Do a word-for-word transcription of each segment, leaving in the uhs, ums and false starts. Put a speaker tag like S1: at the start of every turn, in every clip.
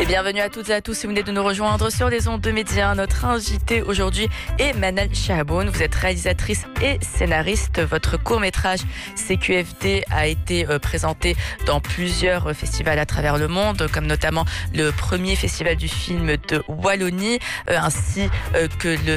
S1: bienvenue à toutes et à tous si vous venez de nous rejoindre sur les ondes de Média. Notre invité aujourd'hui est Manal Shahaboun. Vous êtes réalisatrice et scénariste. Votre court-métrage C Q F D a été présenté dans plusieurs festivals à travers le monde, comme notamment le premier festival du film de Wallonie, ainsi que le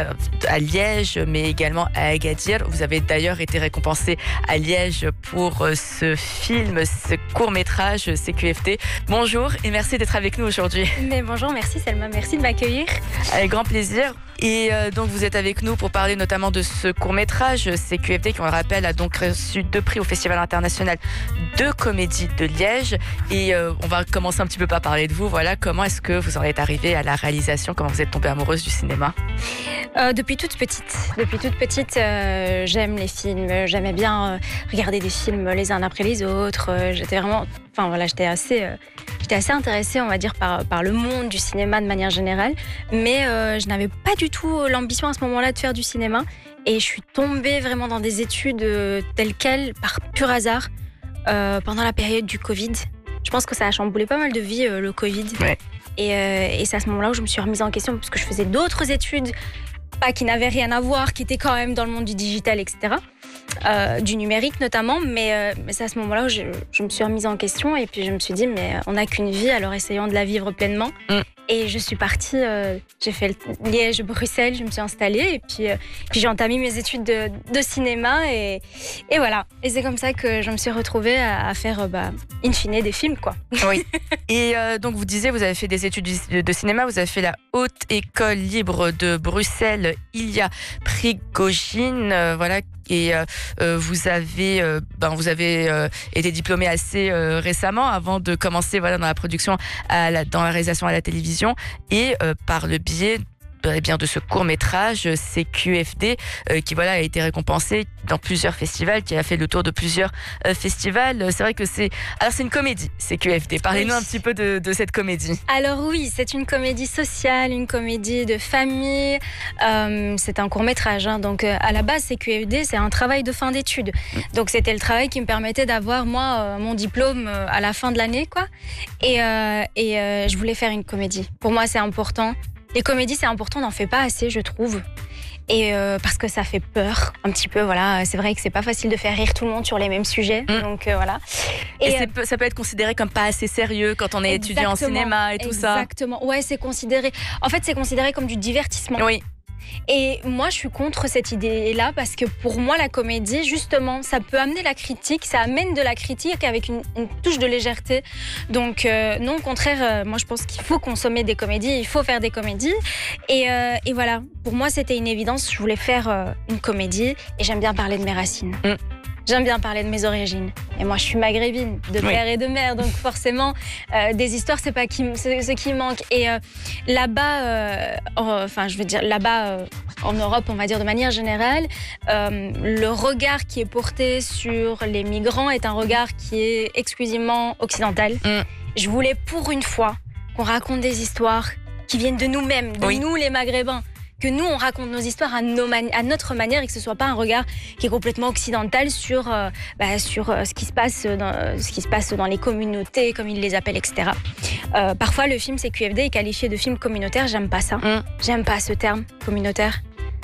S1: à Liège, mais également à Agadir. Vous avez d'ailleurs été récompensé à Liège pour ce film, ce court-métrage C Q F D. Bonjour et merci d'être avec nous aujourd'hui.
S2: Mais bonjour, merci Selma, merci de m'accueillir.
S1: Avec grand plaisir. Et euh, donc vous êtes avec nous pour parler notamment de ce court-métrage C Q F D qui, on le rappelle, a donc reçu deux prix au Festival international de comédie de Liège. Et euh, on va commencer un petit peu par parler de vous. Voilà, comment est-ce que vous en êtes arrivée à la réalisation? Comment vous êtes tombée amoureuse du cinéma?
S2: euh, Depuis toute petite. Depuis toute petite, euh, j'aime les films. J'aimais bien euh, regarder des films les uns après les autres. Euh, j'étais vraiment, enfin voilà, j'étais assez, euh, j'étais assez intéressée, on va dire, par par le monde du cinéma de manière générale. Mais euh, je n'avais pas du tout l'ambition à ce moment-là de faire du cinéma. Et je suis tombée vraiment dans des études euh, telles quelles, par pur hasard, euh, pendant la période du Covid. Je pense que ça a chamboulé pas mal de vies, euh, le Covid.
S1: Ouais.
S2: Et, euh, et c'est à ce moment-là où je me suis remise en question, parce que je faisais d'autres études, pas qui n'avaient rien à voir, qui étaient quand même dans le monde du digital, et cetera. Euh, du numérique notamment, mais, euh, mais c'est à ce moment-là où je, je me suis remise en question et puis je me suis dit, mais on n'a qu'une vie, alors essayons de la vivre pleinement. Mm. Et je suis partie, euh, j'ai fait Liège-Bruxelles, je me suis installée et puis, euh, puis j'ai entamé mes études de, de cinéma et, et voilà. Et c'est comme ça que je me suis retrouvée à, à faire, bah, in fine, des films, quoi.
S1: Oui. Et euh, donc vous disiez, vous avez fait des études de, de cinéma, vous avez fait la Haute École Libre de Bruxelles, Ilia Prigogine, euh, voilà. Et euh, vous avez, euh, ben vous avez euh, été diplômé assez euh, récemment, avant de commencer voilà dans la production, à la, dans la réalisation à la télévision, et euh, par le biais eh bien de ce court-métrage C Q F D euh, qui voilà a été récompensé dans plusieurs festivals, qui a fait le tour de plusieurs euh, festivals. C'est vrai que c'est alors c'est une comédie C Q F D. Parlez-nous oui. un petit peu de, de cette comédie.
S2: Alors oui, c'est une comédie sociale, une comédie de famille. Euh, c'est un court-métrage, hein, donc euh, à la base C Q F D c'est un travail de fin d'études. Donc c'était le travail qui me permettait d'avoir moi euh, mon diplôme euh, à la fin de l'année, quoi. Et, euh, et euh, je voulais faire une comédie. Pour moi c'est important. Les comédies, c'est important, on n'en fait pas assez, je trouve. Et euh, parce que ça fait peur, un petit peu, voilà. C'est vrai que c'est pas facile de faire rire tout le monde sur les mêmes sujets, mmh. donc euh, voilà.
S1: Et, et euh, ça peut être considéré comme pas assez sérieux quand on est étudiant en cinéma et tout
S2: exactement.
S1: ça.
S2: Exactement, ouais, c'est considéré... En fait, c'est considéré comme du divertissement.
S1: Oui.
S2: Et moi, je suis contre cette idée-là parce que pour moi, la comédie, justement, ça peut amener la critique, ça amène de la critique avec une, une touche de légèreté. Donc, euh, non, au contraire, euh, moi, je pense qu'il faut consommer des comédies, il faut faire des comédies. Et, euh, et voilà, pour moi, c'était une évidence. Je voulais faire euh, une comédie et j'aime bien parler de mes racines. Mm. J'aime bien parler de mes origines. Et moi, je suis maghrébine, de père oui. et de mère. Donc, forcément, euh, des histoires, c'est pas qui, c'est ce qui manque. Et euh, là-bas, euh, enfin, je veux dire, là-bas, euh, en Europe, on va dire de manière générale, euh, le regard qui est porté sur les migrants est un regard qui est exclusivement occidental. Mm. Je voulais, pour une fois, qu'on raconte des histoires qui viennent de nous-mêmes, de oui. nous, les Maghrébins. Que nous, on raconte nos histoires à, nos mani- à notre manière et que ce ne soit pas un regard qui est complètement occidental sur, euh, bah, sur euh, ce, qui se passe dans, euh, ce qui se passe dans les communautés, comme ils les appellent, et cetera. Euh, parfois, le film C Q F D est qualifié de film communautaire. J'aime pas ça. Mm. J'aime pas ce terme, communautaire.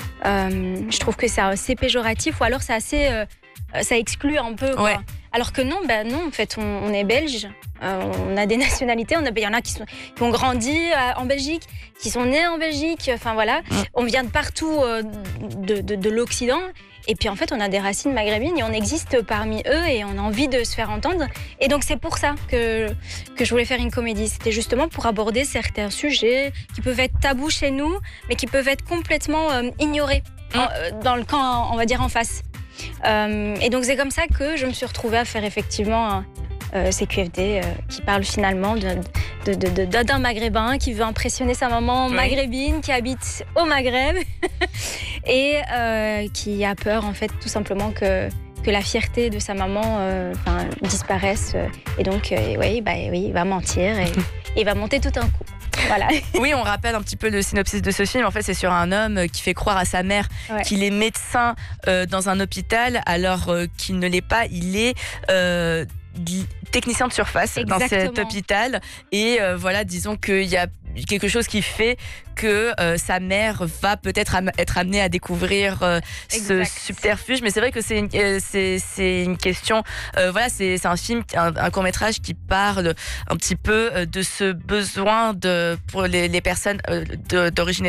S2: Euh, je trouve que c'est assez péjoratif ou alors c'est assez... Euh, ça exclut un peu, quoi. Ouais. Alors que non, ben non, en fait, on, on est belge, euh, on a des nationalités, on a, il y en a qui, sont, qui ont grandi euh, en Belgique, qui sont nés en Belgique, enfin voilà, mmh. on vient de partout euh, de, de, de l'Occident, et puis en fait, on a des racines maghrébines et on existe parmi eux et on a envie de se faire entendre. Et donc c'est pour ça que, que je voulais faire une comédie, c'était justement pour aborder certains sujets qui peuvent être tabous chez nous, mais qui peuvent être complètement euh, ignorés mmh. en, euh, dans le camp, on va dire, en face. Euh, et donc c'est comme ça que je me suis retrouvée à faire effectivement un euh, C Q F D euh, qui parle finalement de, de, de, de, d'un maghrébin qui veut impressionner sa maman oui. maghrébine qui habite au Maghreb et euh, qui a peur en fait tout simplement que, que la fierté de sa maman euh, disparaisse et donc euh, oui, bah, oui, il va mentir et il va monter tout un coup. Voilà.
S1: Oui, on rappelle un petit peu le synopsis de ce film. En fait, c'est sur un homme qui fait croire à sa mère ouais. qu'il est médecin euh, dans un hôpital, alors euh, qu'il ne l'est pas. Il est euh, technicien de surface
S2: Exactement.
S1: dans cet hôpital. Et euh, voilà, disons qu'il y a quelque chose qui fait que euh, sa mère va peut-être am- être amenée à découvrir euh, ce
S2: Exact.
S1: subterfuge. Mais c'est vrai que c'est une, euh, c'est, c'est une question... Euh, voilà, c'est, c'est un film, un, un court-métrage qui parle un petit peu euh, de ce besoin de, pour les, les personnes euh, de, d'origine